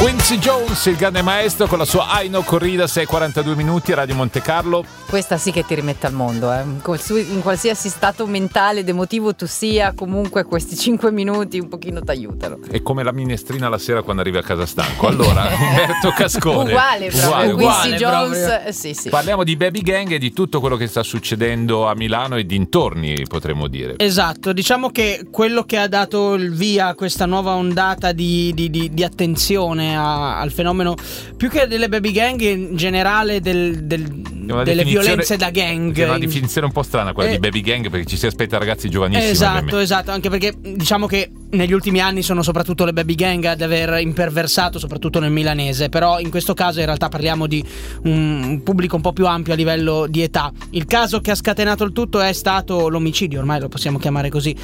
Quincy Jones, il grande maestro, con la sua Aino Corrida, 6:42 minuti, Radio Monte Carlo. Questa sì che ti rimette al mondo, in qualsiasi stato mentale ed emotivo tu sia, comunque questi 5 minuti un pochino ti aiutano. È come la minestrina la sera quando arrivi a casa stanco. Allora, Umberto Cascone. Uguale. Quincy Jones, sì. Parliamo di Baby Gang e di tutto quello che sta succedendo a Milano e dintorni, potremmo dire. Esatto, diciamo che quello che ha dato il via a questa nuova ondata di attenzione al fenomeno, più che delle baby gang, in generale delle violenze da gang. È una definizione un po' strana quella di baby gang, perché ci si aspetta ragazzi giovanissimi. Esatto, anche perché diciamo che negli ultimi anni sono soprattutto le baby gang ad aver imperversato, soprattutto nel milanese, però in questo caso in realtà parliamo di un pubblico un po' più ampio a livello di età. Il caso che ha scatenato il tutto è stato l'omicidio, ormai lo possiamo chiamare così,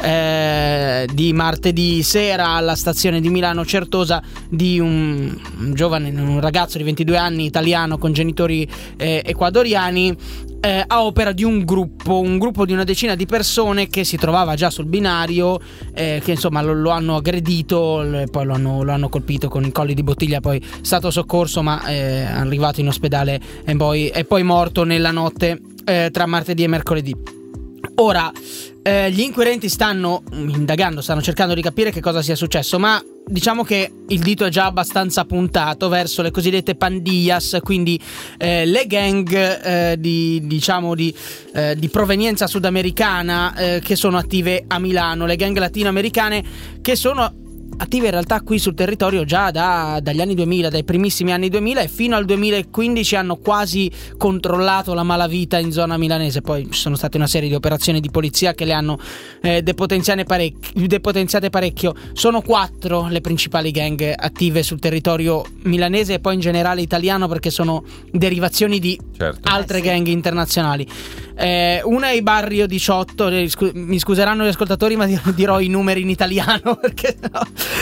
di martedì sera alla stazione di Milano Certosa di un giovane, un ragazzo di 22 anni italiano con genitori ecuadoriani, a opera di un gruppo di una decina di persone che si trovava già sul binario, che insomma lo hanno aggredito, poi lo hanno colpito con i colli di bottiglia, poi è stato soccorso ma è arrivato in ospedale e poi morto nella notte tra martedì e mercoledì. Ora gli inquirenti stanno indagando, stanno cercando di capire che cosa sia successo, ma diciamo che il dito è già abbastanza puntato verso le cosiddette pandillas, quindi le gang di provenienza sudamericana che sono attive a Milano, le gang latinoamericane che sono attive in realtà qui sul territorio già dagli anni 2000, dai primissimi anni 2000, e fino al 2015 hanno quasi controllato la malavita in zona milanese. Poi ci sono state una serie di operazioni di polizia che le hanno depotenziate parecchio. Sono 4 le principali gang attive sul territorio milanese e poi in generale italiano, perché sono derivazioni di altre gang internazionali. Una è Barrio 18, mi scuseranno gli ascoltatori ma dirò i numeri in italiano perché no,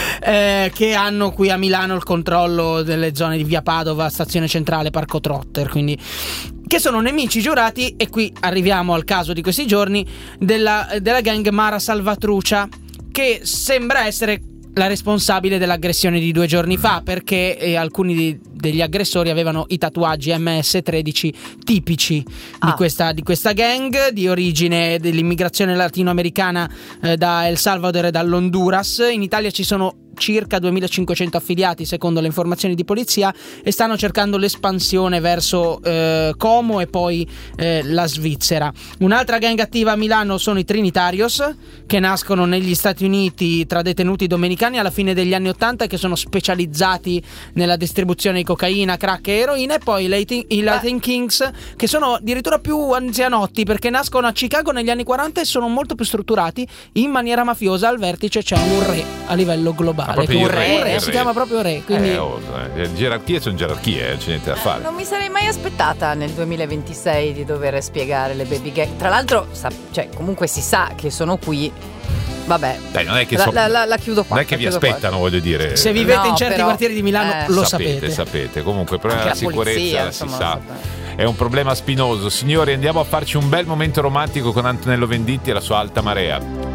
che hanno qui a Milano il controllo delle zone di Via Padova, Stazione Centrale, Parco Trotter, quindi che sono nemici giurati. E qui arriviamo al caso di questi giorni della gang Mara Salvatrucha, che sembra essere la responsabile dell'aggressione di 2 giorni fa, perché alcuni degli aggressori avevano i tatuaggi MS-13 tipici di questa gang di origine dell'immigrazione latinoamericana da El Salvador e dall'Honduras. In Italia ci sono circa 2500 affiliati secondo le informazioni di polizia e stanno cercando l'espansione verso Como e poi la Svizzera. Un'altra gang attiva a Milano sono i Trinitarios, che nascono negli Stati Uniti tra detenuti domenicani alla fine degli anni 80 e che sono specializzati nella distribuzione di cocaina, crack e eroina. E poi i Latin Kings, che sono addirittura più anzianotti perché nascono a Chicago negli anni 40 e sono molto più strutturati in maniera mafiosa. Al vertice c'è un re a livello globale. Un re, si chiama proprio re, quindi gerarchie sono gerarchie, c'è niente da fare. Non mi sarei mai aspettata nel 2026 di dover spiegare le baby gang. Tra l'altro comunque si sa che sono qui. Vabbè, dai, non è che la chiudo qua. Non è che vi aspettano, voglio dire. Se vivete in certi quartieri di Milano lo sapete. Comunque il problema della sicurezza si sa. È un problema spinoso. Signori, andiamo a farci un bel momento romantico con Antonello Venditti e la sua Alta Marea.